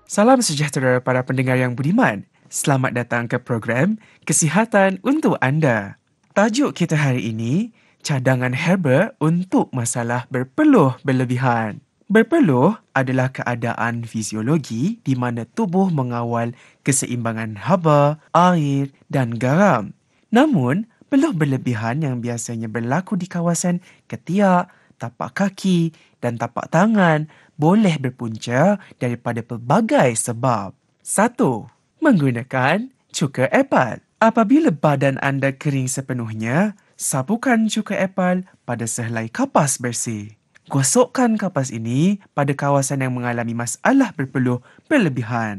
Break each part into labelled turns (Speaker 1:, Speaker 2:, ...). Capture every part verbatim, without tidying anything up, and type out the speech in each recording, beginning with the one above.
Speaker 1: Salam sejahtera para pendengar yang budiman. Selamat datang ke program Kesihatan untuk Anda. Tajuk kita hari ini, cadangan herba untuk masalah berpeluh berlebihan. Berpeluh adalah keadaan fisiologi di mana tubuh mengawal keseimbangan haba, air dan garam. Namun, peluh berlebihan yang biasanya berlaku di kawasan ketiak, tapak kaki dan tapak tangan boleh berpunca daripada pelbagai sebab. Satu. Menggunakan cuka epal. Apabila badan anda kering sepenuhnya, sapukan cuka epal pada sehelai kapas bersih. Gosokkan kapas ini pada kawasan yang mengalami masalah berpeluh berlebihan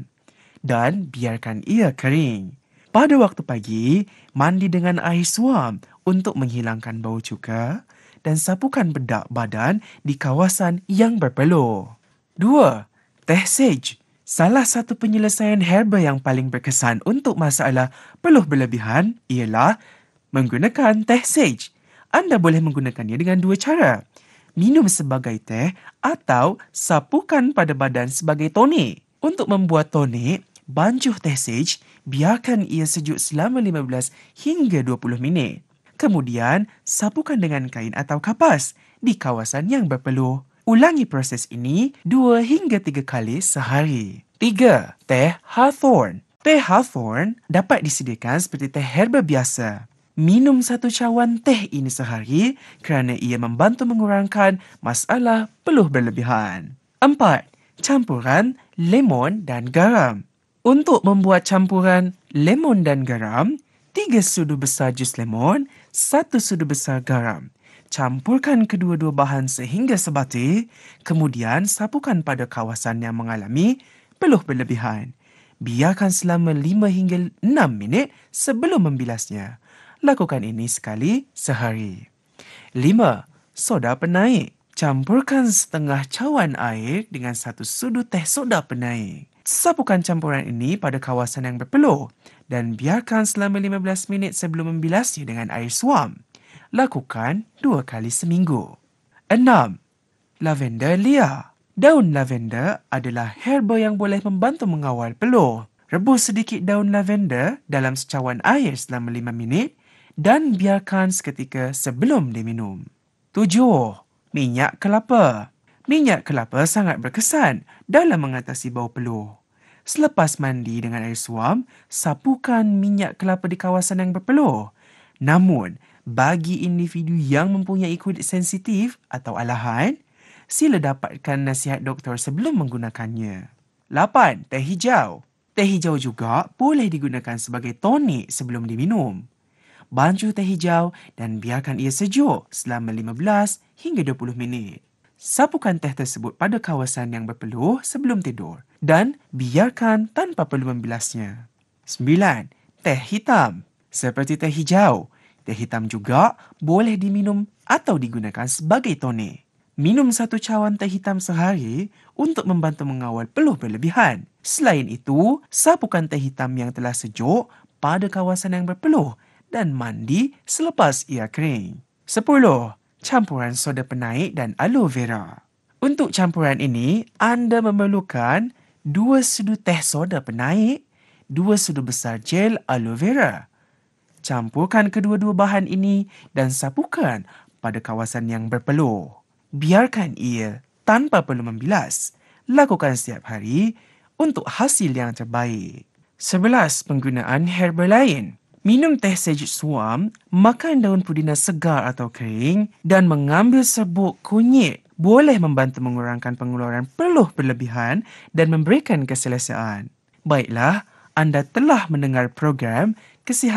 Speaker 1: dan biarkan ia kering. Pada waktu pagi, mandi dengan air suam untuk menghilangkan bau cuka dan sapukan bedak badan di kawasan yang berpeluh. Dua. Teh sage. Salah satu penyelesaian herba yang paling berkesan untuk masalah peluh berlebihan ialah menggunakan teh sage. Anda boleh menggunakannya dengan dua cara. Minum sebagai teh atau sapukan pada badan sebagai tonik. Untuk membuat tonik, bancuh teh sage, biarkan ia sejuk selama lima belas hingga dua puluh minit. Kemudian, sapukan dengan kain atau kapas di kawasan yang berpeluh. Ulangi proses ini dua hingga tiga kali sehari. Tiga. Teh hawthorn. Teh hawthorn dapat disediakan seperti teh herba biasa. Minum satu cawan teh ini sehari kerana ia membantu mengurangkan masalah peluh berlebihan. Empat. Campuran lemon dan garam. Untuk membuat campuran lemon dan garam, tiga sudu besar jus lemon, satu sudu besar garam. Campurkan kedua-dua bahan sehingga sebati, kemudian sapukan pada kawasan yang mengalami peluh berlebihan. Biarkan selama lima hingga enam minit sebelum membilasnya. Lakukan ini sekali sehari. Lima. Soda penaik. Campurkan setengah cawan air dengan satu sudu teh soda penaik. Sapukan campuran ini pada kawasan yang berpeluh dan biarkan selama lima belas minit sebelum membilasnya dengan air suam. Lakukan dua kali seminggu. Enam. Lavender liar. Daun lavender adalah herba yang boleh membantu mengawal peluh. Rebus sedikit daun lavender dalam secawan air selama lima minit dan biarkan seketika sebelum diminum. Tujuh. Minyak kelapa. Minyak kelapa sangat berkesan dalam mengatasi bau peluh. Selepas mandi dengan air suam, sapukan minyak kelapa di kawasan yang berpeluh. Namun, bagi individu yang mempunyai kulit sensitif atau alahan, sila dapatkan nasihat doktor sebelum menggunakannya. Lapan. Teh hijau. Teh hijau juga boleh digunakan sebagai tonik sebelum diminum. Bancuh teh hijau dan biarkan ia sejuk selama lima belas hingga dua puluh minit. Sapukan teh tersebut pada kawasan yang berpeluh sebelum tidur dan biarkan tanpa perlu membilasnya. Sembilan. Teh hitam. Seperti teh hijau, teh hitam juga boleh diminum atau digunakan sebagai tonik. Minum satu cawan teh hitam sehari untuk membantu mengawal peluh berlebihan. Selain itu, sapukan teh hitam yang telah sejuk pada kawasan yang berpeluh dan mandi selepas ia kering. Sepuluh. Campuran soda penaik dan aloe vera. Untuk campuran ini, anda memerlukan dua sudu teh soda penaik, dua sudu besar gel aloe vera. Campurkan kedua-dua bahan ini dan sapukan pada kawasan yang berpeluh. Biarkan ia tanpa perlu membilas. Lakukan setiap hari untuk hasil yang terbaik. Sebelas. Penggunaan herba lain. Minum teh sage suam, makan daun pudina segar atau kering dan mengambil serbuk kunyit boleh membantu mengurangkan pengeluaran peluh berlebihan dan memberikan keselesaan. Baiklah, anda telah mendengar program Kesihatan